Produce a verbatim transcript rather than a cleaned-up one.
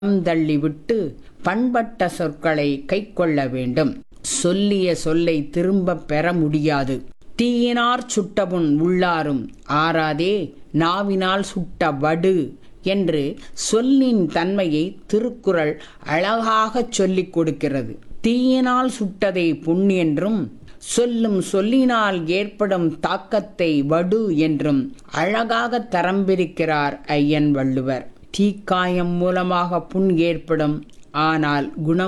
தள்ளிவிட்டு பண்பட்ட சொற்களை கைக்கொள்ள வேண்டும். சொல்லிய சொல்லை திரும்பப் பெற முடியாது. தீயினாற் சுட்டபுண் உள்ளாரும் ஆறாதே நாவினால் சுட்ட வடு என்று சொல்லின் தன்மையை திருக்குறள் அழகாகச் சொல்லிக் கொடுக்கிறது. தீயினால் சுட்டதை புண் என்றும், சொல்லும் சொல்லினால் ஏற்படும் தாக்கத்தை வடு என்றும் அழகாக தரம் பிரிக்கிறார் ஐயன் வள்ளுவர். தீக்காயம் மூலமாக புண் ஏற்படும், ஆனால் குணம்